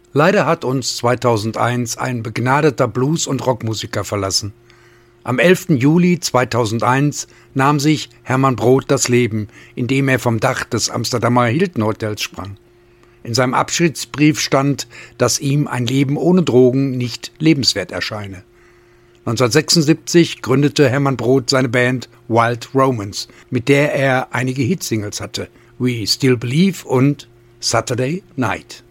Leider hat uns 2001 ein begnadeter Blues- und Rockmusiker verlassen. Am 11. Juli 2001 nahm sich Herman Brood das Leben, indem er vom Dach des Amsterdamer Hilton Hotels sprang. In seinem Abschiedsbrief stand, dass ihm ein Leben ohne Drogen nicht lebenswert erscheine. 1976 gründete Herman Brood seine Band Wild Romance, mit der er einige Hitsingles hatte, wie Still Believe und Saturday Night.